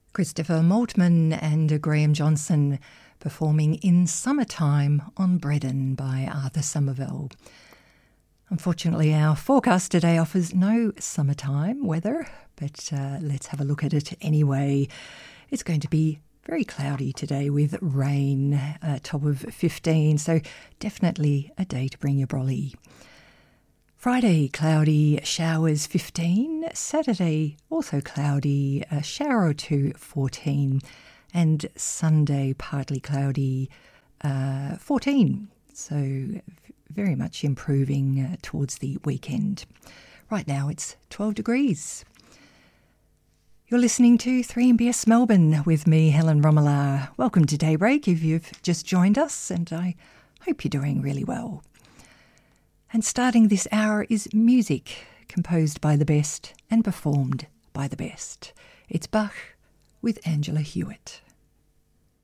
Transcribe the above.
Christopher Maltman and Graham Johnson performing In Summertime on Bredon by Arthur Somerville. Unfortunately, our forecast today offers no summertime weather, but let's have a look at it anyway. It's going to be very cloudy today with rain, top of 15, so definitely a day to bring your brolly. Friday, cloudy, showers 15. Saturday, also cloudy, a shower or two, 14. And Sunday, partly cloudy, 14. So very much improving towards the weekend. Right now it's 12 degrees. You're listening to 3MBS Melbourne with me, Helen Romelar. Welcome to Daybreak if you've just joined us, and I hope you're doing really well. And starting this hour is music composed by the best and performed by the best. It's Bach with Angela Hewitt.